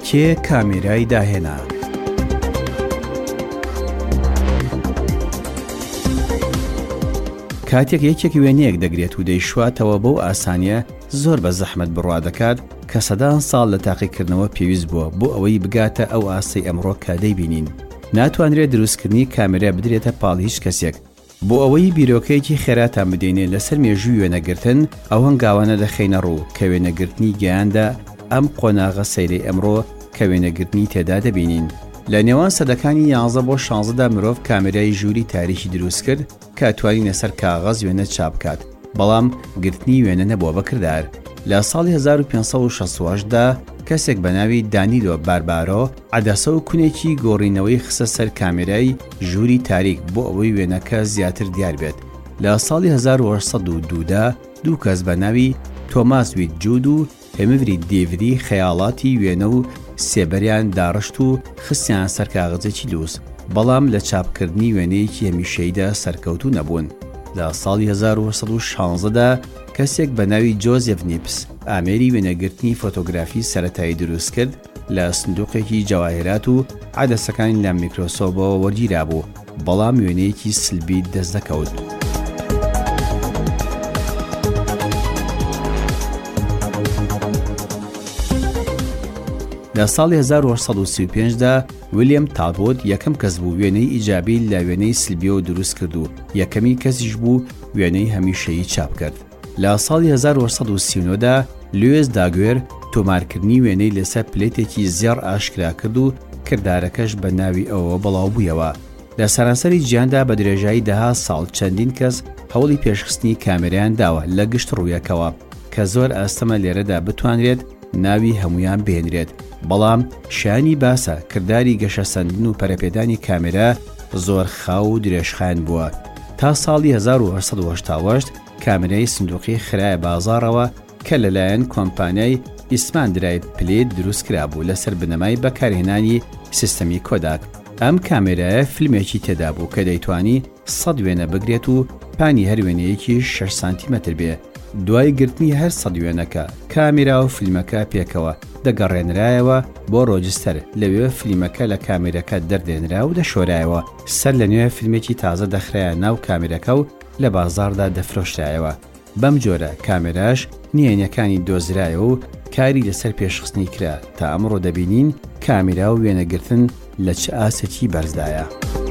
کێ کامێرای داهێنا؟ کاتێک یەکێکی وێنەیەک دەگرێت و دەیشواتەوە بەو ئاسانیە زۆر بە زەحمەت بڕوا دەکات کە سەدان ساڵ لە تاقیکردنەوە پێویست بووە بۆ ئەوەی بگاتە ئەو ئاسەی ئەمڕۆ کە دەیبینین. ناتوانرێت دروستکردنی کامێرا بدرێتە پاڵ هیچ کەسێک. بۆ ئەوەی بیرۆکەیەکی خێراتان بدەینێت لەسەر مێژووی وێنەگرتن ئەو هەنگاوانە دەخەینە ڕوو کە وێنەگرتنی گەیاندا ئەم قۆناغە سەیرەی ئەمڕۆ کە وێنەگرتنی تێدا دەبینین. لە نێوان سەدەکانی 11 بۆ 16دا مرۆڤ کامێرای ژووری تاریکی دروست کرد کە ئەتوانینە سەر کاغەز وێنە چاپ بکات، بەڵام گرتنی وێنە نەبووە بەکردار. لە ساڵی 1568دا کەسێک بە ناوی دانیلۆ باربارۆ عەدەسە و کونێکی گۆڕینەوەی خستە سەر کامێرای ژووری تاریک بۆ ئەوەی وێنەکە زیاتر دیار بێت. لە ساڵی 1802دا دوو کەس بە ناوی تۆماس ویتجود و هێمڤری دێڤیدی خەیاڵاتی وێنە و سێبەریان داڕشت و خستیان سەر کاغەزێکی لووس، بەڵام لە چاپکردنی وێنەیەکی هەمیشەییدا سەرکەوتوو نەبوون. لە ساڵی 1916دا کەسێک بە ناوی جۆزێف نیپس ئامێری وێنەگرتنی فۆتۆگرافی سەرەتایی دروست کرد لە سندوقێکی جەواهرات و عەدەسەکانی لە میکرۆسکۆپەوە وەرگیرا بوو، بەڵام وێنەیەکی سلبی دەست دەکەوت. لە ساڵی 1835دا ویلیام تالبۆت یەکەم کەس بوو وێنەی ئیجابی لە وێنەی سلبیەوە دروست کرد و یەکەمی کەسیش بوو وێنەی هەمیشەیی چاپ کرد. لە ساڵی 1939دا لوێز داگوێر تۆمارکردنی وێنەی لەسەر پلێتێکی زێڕ ئاشکرا کرد و کردارەکەش بە ناوی ئەوە بەڵاو بوویەوە. لە سەرانسەری جیهاندا بە درێژایی دەها ساڵ چەندین کەس هەوڵی پێشخستنی کامێرایان داوە لە گشت ڕوویەکەوە کە زۆر ئاستەمە لێرەدا بتوانرێت ناوی هەمویان بهێنرێت، بەڵام شانی باسە کردداری گەشەسەندن و پەرەپێدانی کامێرا زۆر خاو و درێژخان بووە. تا ساڵی 1888 کامێرای سندوقی خرایە بازاڕەوە کە لەلایەن کۆمپانیای ئیسمان درای پلێت دروست کرابوو لەسەر بنەمای بەکارهێنانی سیستەمی کۆداک. ئەم کامێرایە فیلمێکی تێدا بوو کە دەیتوانی 100 وێنە بگرێت و پانی هەر وێنەیەکی 6 سانتیمەتر بێ. دوای گرتنی هەر 100 وێنەکە کامێرا و فیلمەکە پێکەوە دەگەڕێنرایەوە بۆ ڕۆجستەر، لەوێ فیلمەکە لە کامێرەکە دەردێنرا و دەشۆرایەوە، سەر لە نوێ فیلمێکی تازە دەخرایە ناو کامێرەکە و لە بازاردا دەفرۆشرایەوە. بەم جۆرە کامێراش نهێنیەکانی دۆزرایە و کاری لەسەر پێشخستنی کرا تا ئەمڕۆ دەبینین کامێرا و وێنەگرتن لە چه ئاسێکی بەرزدایە.